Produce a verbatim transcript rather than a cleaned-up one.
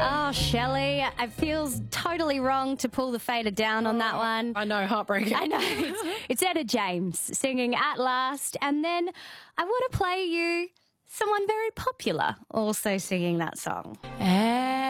Oh, Shelley, it feels totally wrong to pull the fader down on that one. I know, heartbreaking. I know. It's, it's Etta James singing At Last. And then I want to play you someone very popular also singing that song.